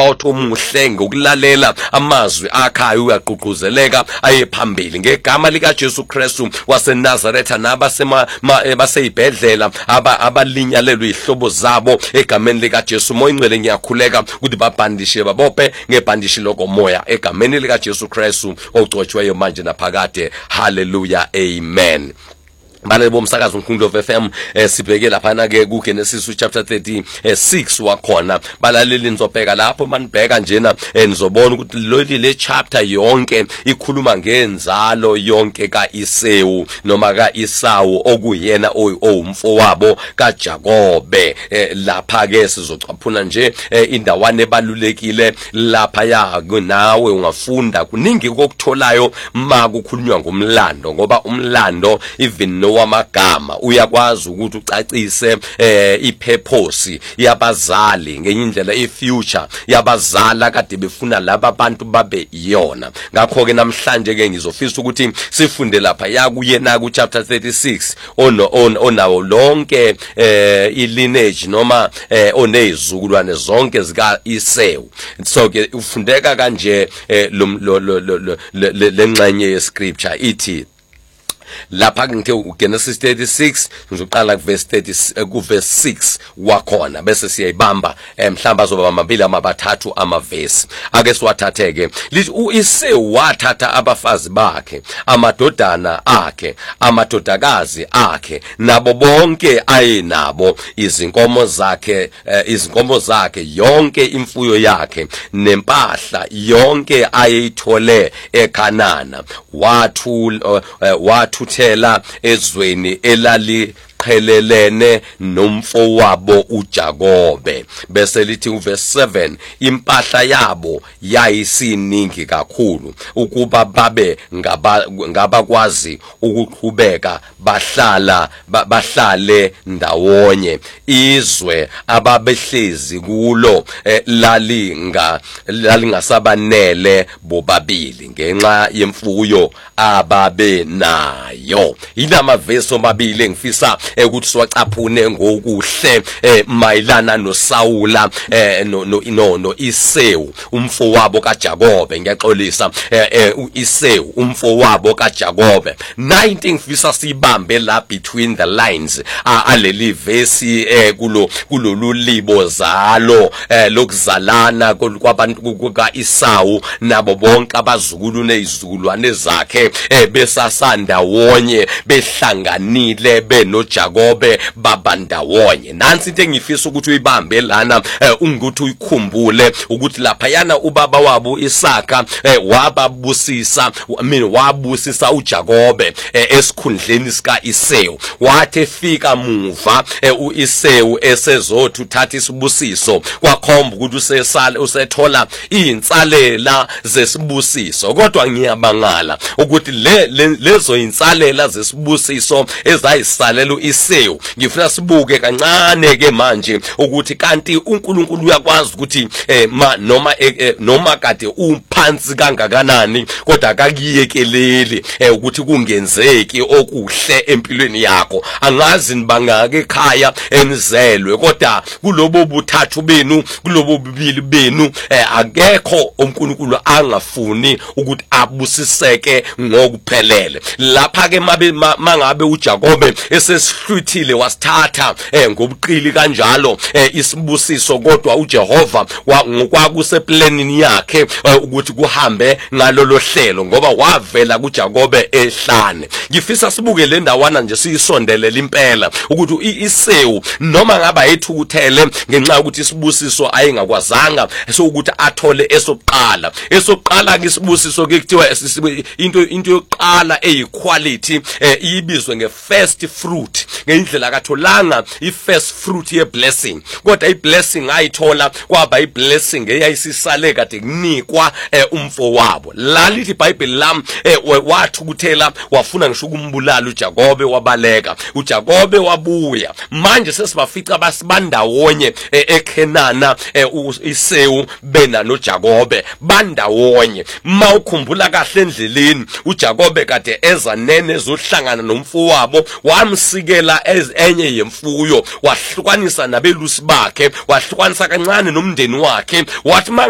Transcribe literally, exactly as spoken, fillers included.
about omuhle ngokulalela amazwi akhayo uyaqhuquzeleka aye phambili ngegama lika Jesu Kristu waseNazaretha nabasema baseyibhedlela aba abalinyalelwe ihlobo zabo egameni lika Jesu. Moya ingcwele ngiyakhuleka ukuthi babhandishe babophe ngebhandishi lokomoya egameni lika Jesu Kristu ogcotshweyo manje naphakade. Hallelujah, amen. Bale bomsakazo uNkhundlo F M eh, sibheke lapha na ke ku Genesis chapter thirty-six wakhona balaleli nizobheka lapho manibheka njena eh, nizobona ukuthi leli le chapter yonke ikhuluma ngenzalo yonke ka Isewu noma ka Isawu okuyena owumfowabo ka Jakobe. eh, lapha ke sizocaphuna nje eh, indawana ebalulekile lapha ya nawe ungafunda kuningi kokutholayo makukhulunywa ngomlando ngoba umlando even wamagama uyakwazi ukuthi ucacise eh ipurpose yabazali ngenye indlela ifuture yabazala kade befuna laba abantu babe yona. Ngakho ke namhlanje ke ngizofisa ukuthi sifunde lapha yakuyena ku chapter thirty-six ono onawo lonke eh ilineage noma eh onezizukulwane zonke zika Isewu. So ke ufundeka kanje lengxenye yescripture ithi lapha ngithe uGenesis thirty-six ngizoqala kuverse thirty kuverse six wakhona bese siyayibamba mhlamba zoba amabili amabathathu amavesi ake siwathatheke. Lithi uIsewu wathatha abafazi bakhe amadodana akhe amadodakazi akhe nabo bonke ayenabo izinkomo zakhe izinkomo zakhe yonke imfuyo yakhe nempahla yonke ayeyithole eKhanana wathu wathu uthela ezweni elali qhelelene nomfowabo uJakobe. Bese lithi uverse seven impahla yabo yayisiningi kakhulu ukuba babe ngabakwazi ukuqhubeka bahlala bahlale ndawonye. Izwe ababehlezi kulo eh, lalinga lalingasabanele bobabili ngenxa yemfuyo ababe nayo. Ilama verse omabili engifisa ukuthi siwacaphune ngokuhle eh, mayilana noSawula eh, no no no Isewu umfowabo kaJakobe. Ngiyaxolisa eh, eh, uIsewu umfowabo kaJakobe. nineteen ngifisa sibambe la between the lines aleli verse eh, kulo kulolu libo zalo eh, lokuzalana kwabantu kukaIsawu nabo bonke abazukulu nezizukulwane zakhe eh, besasanda wonye behlanganile beno Jakobe babandawonye. Nansi into engifisa ukuthi uyibambe lana eh, ungukuthi uyikhumbule ukuthi lapha yana ubaba wabo Isaka eh, wababusisa mina wabusisa uJakobe eh, esikhundleni sika Isewu. Wathi efika muva eh, uIsewu esezothi uthatha isibusiso kwakhomba ukuthi usesala usethola insalela zesibusiso. Kodwa ngiyabangala ukuthi le lezo insalela zesibusiso ezayisalela uIsewu ngifuna sibuke kancane ke manje ukuthi kanti uNkulunkulu uyakwazi ukuthi eh, ma, noma eh, eh, noma kade uphansi kangakanani kodwa akakiyekeleli eh, ukuthi kungenzeki okuhle empilweni yakho. Angazi nibangake ekhaya enizelwe kodwa kulobo buthathu benu kulobo bibili benu eh, akekho uNkulunkulu angafuni ukuthi abusiseke ngokuphelele. Lapha ke mabe mangabe uJakobe esesihluthile wasithatha eh, ngobuqili kanjalo eh, isibusiso kodwa uJehova ngokwakuseplanini yakhe eh, ukuthi kuhambe ngalolo hlelo ngoba wavela kuJakobe ehlane. Ngifisa sibuke le ndawana nje siyisondelela impela ukuthi uIsewu noma ngaba ethukuthele ngenxa ukuthi isibusiso ayengakwazanga so ukuthi athole esoqala esoqala ngisibusiso ke kuthiwa into into yokuqala eyiquality eh, ibizwe nge first fruit ngendlela katholanga i first fruit ye blessing kodwa i blessing ayithola kwaba i blessing eyayisisale kade kunikwa eh, umfowabo. Lalithi iBhayibheli lam eh, wathi ukuthela wafuna ngisho ukumbulala uJakobe wabaleka uJakobe wabuya manje sesibafica basibandawonye eh, eKhanana eh, uIsewu bena noJakobe bandawonye. Mawukhumbula kahle endleleni uJakobe kade eza nene ezohlangana nomfowabo wamsikela enye yemfuyo wahlukanisa nabelusi bakhe wahlukanisa kancane nomndeni wakhe wathi